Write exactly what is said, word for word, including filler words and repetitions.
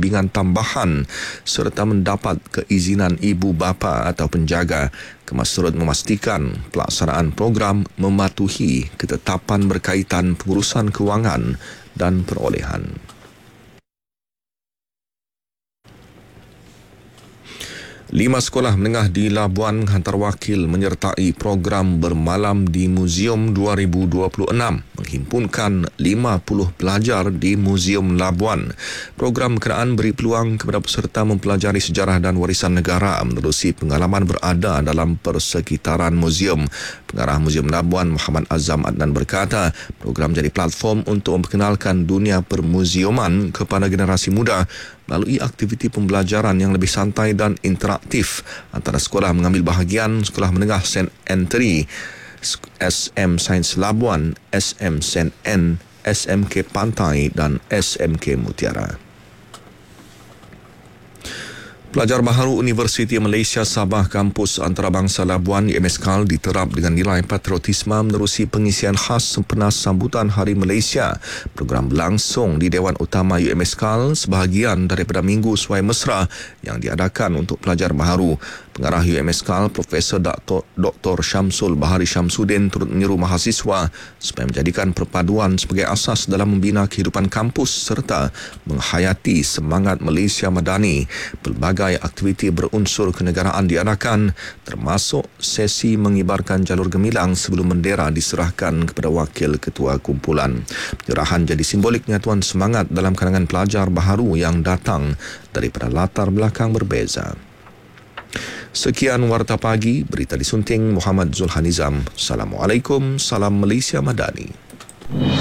bimbingan tambahan serta mendapat keizinan ibu bapa atau penjaga. Kemas turut memastikan pelaksanaan program mematuhi ketetapan berkaitan pengurusan kewangan dan perolehan. Lima sekolah menengah di Labuan hantar wakil menyertai program bermalam di Muzium dua ribu dua puluh enam menghimpunkan lima puluh pelajar di Muzium Labuan. Program berkenaan beri peluang kepada peserta mempelajari sejarah dan warisan negara menerusi pengalaman berada dalam persekitaran muzium. Pengarah Muzium Labuan Muhammad Azam Adnan berkata, program jadi platform untuk memperkenalkan dunia permuziuman kepada generasi muda melalui aktiviti pembelajaran yang lebih santai dan interaktif antara sekolah mengambil bahagian Sekolah Menengah Saint Anthony, S M Sains Labuan, S M Saint Anne, S M K Pantai dan S M K Mutiara. Pelajar baharu Universiti Malaysia Sabah Kampus Antarabangsa Labuan U M S K A L diterap dengan nilai patriotisme menerusi pengisian khas sempena sambutan Hari Malaysia. Program berlangsung di Dewan Utama U M S K A L sebahagian daripada Minggu Suai Mesra yang diadakan untuk pelajar baharu. Pengarah U M S K A L Profesor Doktor Syamsul Bahari Syamsuddin turut menyeru mahasiswa supaya menjadikan perpaduan sebagai asas dalam membina kehidupan kampus serta menghayati semangat Malaysia Madani. Pelbagai aktiviti berunsur kenegaraan diadakan, termasuk sesi mengibarkan jalur gemilang sebelum bendera diserahkan kepada wakil ketua kumpulan. Penyerahan jadi simbolik nyatuan semangat dalam kalangan pelajar baharu yang datang daripada latar belakang berbeza. Sekian Warta Pagi, berita disunting Muhammad Zulhanizam. Assalamualaikum, salam Malaysia Madani.